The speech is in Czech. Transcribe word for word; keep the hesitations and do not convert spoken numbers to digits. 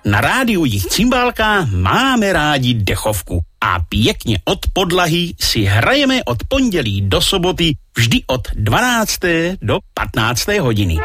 Na rádiu Jich Cymbálka máme rádi dechovku a pěkně od podlahy si hrajeme od pondělí do soboty vždy od dvanácté do patnácté hodiny.